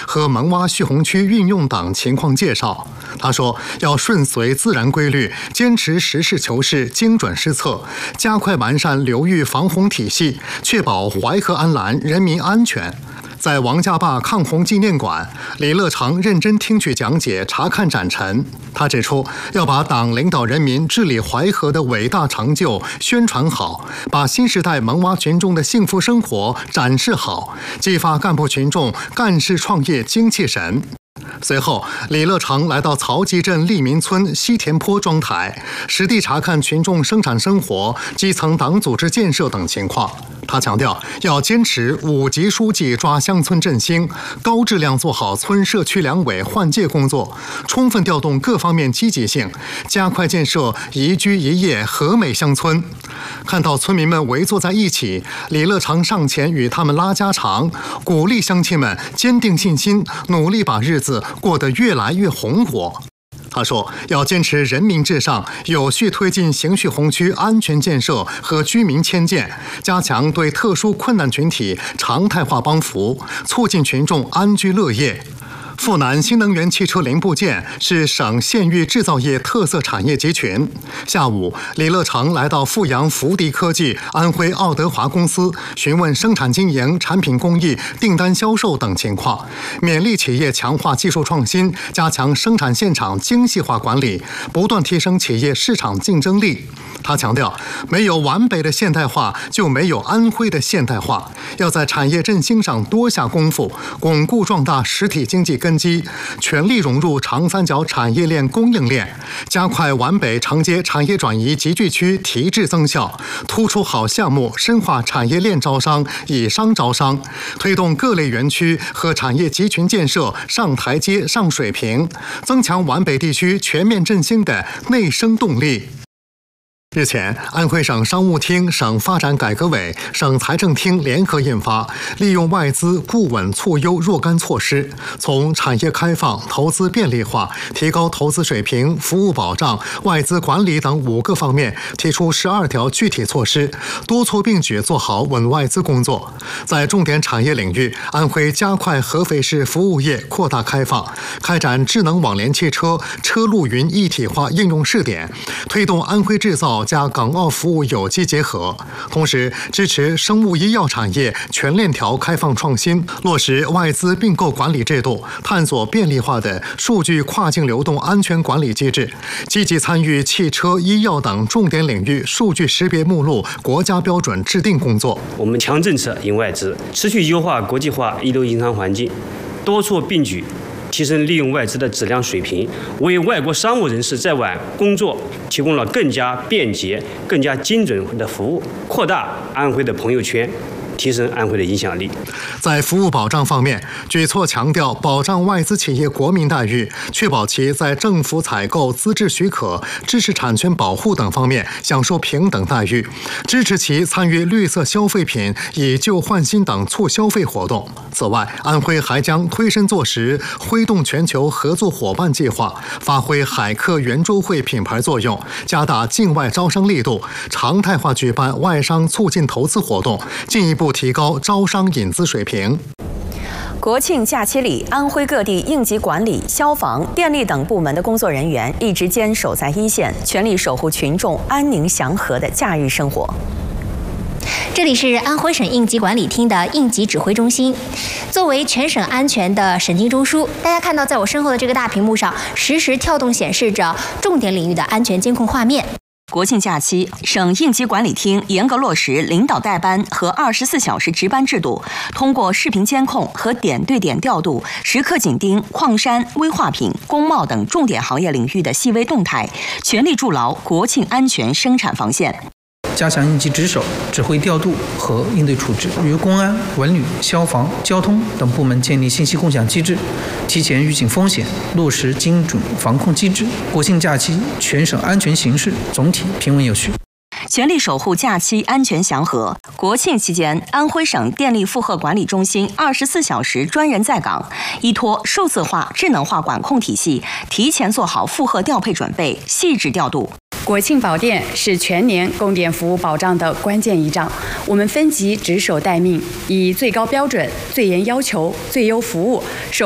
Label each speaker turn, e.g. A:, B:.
A: 和萌洼蓄洪区运用等情况介绍。他说，要顺随自然规律，坚持实事求是、精准施策，加快完善流域防洪体系，确保淮河安澜、人民安全。在王家坝抗洪纪念馆，李乐成认真听取讲解、查看展陈。他指出，要把党领导人民治理淮河的伟大成就宣传好，把新时代萌娃群众的幸福生活展示好，激发干部群众干事创业精气神。随后，李乐成来到曹集镇利民村西田坡庄台，实地查看群众生产生活、基层党组织建设等情况。他强调，要坚持5级书记抓乡村振兴，高质量做好村社区两委换届工作，充分调动各方面积极性，加快建设宜居宜业和美乡村。看到村民们围坐在一起，李乐成上前与他们拉家常，鼓励乡亲们坚定信心，努力把日子过得越来越红火。他说，要坚持人民至上，有序推进邢蓄洪区安全建设和居民迁建，加强对特殊困难群体常态化帮扶，促进群众安居乐业。富南新能源汽车零部件是省县域制造业特色产业集群。下午，李乐成来到富阳福迪科技、安徽奥德华公司，询问生产经营、产品工艺、订单销售等情况，勉励企业强化技术创新，加强生产现场精细化管理，不断提升企业市场竞争力。他强调，没有皖北的现代化，就没有安徽的现代化。要在产业振兴上多下功夫，巩固壮大实体经济根基，全力融入长三角产业链供应链，加快皖北承接产业转移集聚区提质增效，突出好项目，深化产业链招商、以商招商，推动各类园区和产业集群建设上台阶、上水平，增强皖北地区全面振兴的内生动力。日前，安徽省商务厅、省发展改革委、省财政厅联合印发利用外资固稳促优若干措施，从产业开放、投资便利化、提高投资水平、服务保障、外资管理等5个方面提出12条具体措施，多措并举做好稳外资工作。在重点产业领域，安徽加快合肥市服务业扩大开放，开展智能网联汽车、车路云一体化应用试点，推动安徽制造加港澳服务有机结合，同时支持生物医药产业全链条开放创新，落实外资并购管理制度，探索便利化的数据跨境流动安全管理机制，积极参与汽车、医药等重点领域数据识别目录国家标准制定工作。
B: 我们强政策引外资，持续优化国际化一流营商环境，多措并举提升利用外资的质量水平，为外国商务人士在皖工作提供了更加便捷、更加精准的服务，扩大安徽的朋友圈，提升安徽的影响力。
A: 在服务保障方面，举措强调保障外资企业国民待遇，确保其在政府采购、资质许可、知识产权保护等方面享受平等待遇，支持其参与绿色消费品以旧换新等促消费活动。此外，安徽还将推身作实，挥动全球合作伙伴计划，发挥海客圆桌会品牌作用，加大境外招商力度，常态化举办外商促进投资活动，进一步提高招商引资水平。
C: 国庆假期里，安徽各地应急管理、消防、电力等部门的工作人员一直坚守在一线，全力守护群众安宁祥和的假日生活。
D: 这里是安徽省应急管理厅的应急指挥中心，作为全省安全的审计中枢，大家看到在我身后的这个大屏幕上，实时跳动显示着重点领域的安全监控画面。
C: 国庆假期，省应急管理厅严格落实领导带班和24小时值班制度，通过视频监控和点对点调度，时刻紧盯矿山、危化品、工贸等重点行业领域的细微动态，全力筑牢国庆安全生产防线。
E: 加强应急值守、指挥调度和应对处置，与公安、文旅、消防、交通等部门建立信息共享机制，提前预警风险，落实精准防控机制。国庆假期全省安全形势总体平稳有序。
C: 全力守护假期安全祥和。国庆期间，安徽省电力负荷管理中心24小时专人在岗，依托数字化、智能化管控体系，提前做好负荷调配准备，细致调度。
F: 国庆保电是全年供电服务保障的关键一仗，我们分级值守待命，以最高标准、最严要求、最优服务守